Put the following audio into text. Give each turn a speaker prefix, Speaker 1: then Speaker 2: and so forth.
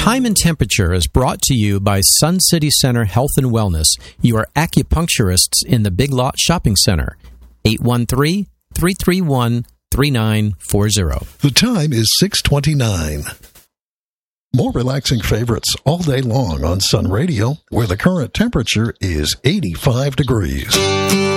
Speaker 1: Time and Temperature is brought to you by Sun City Center Health and Wellness, your acupuncturists in the Big Lot Shopping Center. 813-331-3940.
Speaker 2: The time is 6:29. More relaxing favorites all day long on Sun Radio, where the current temperature is 85 degrees.